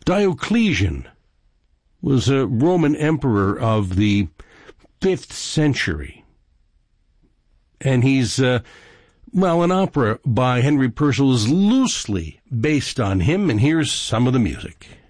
Diocletian was a Roman emperor of the 5th century. And he's, an opera by Henry Purcell is loosely based on him, and here's some of the music.